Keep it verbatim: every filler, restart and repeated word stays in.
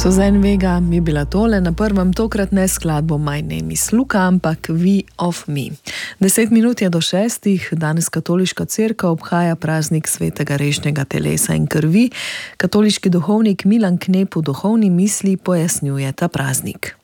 Suzanne Vega je bila tole, na prvem tokrat ne skladbo My Name is Luka, ampak We of Me. Deset minut je do šestih, danes katoliška cerkev obhaja praznik svetega rešnjega telesa in krvi. Katoliški duhovnik Milan Knep v duhovni misli pojasnjuje ta praznik.